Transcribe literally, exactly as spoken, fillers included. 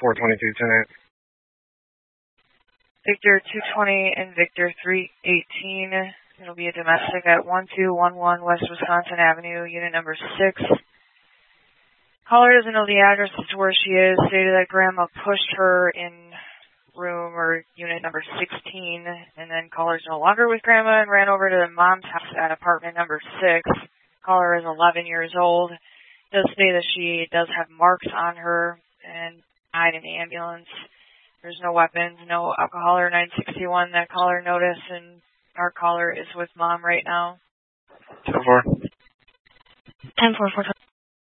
four twenty-two, ten eight. Victor two twenty and Victor three eighteen. It'll be a domestic at one two one one West Wisconsin Avenue, unit number six. Caller doesn't know the address to where she is. Stated that grandma pushed her in room or unit number sixteen, and then caller's no longer with grandma and ran over to the mom's house at apartment number six. Caller is eleven years old. Does say that she does have marks on her and died in the ambulance. There's no weapons, no alcohol or nine sixty-one that caller noticed, and our caller is with mom right now. ten four. ten four four.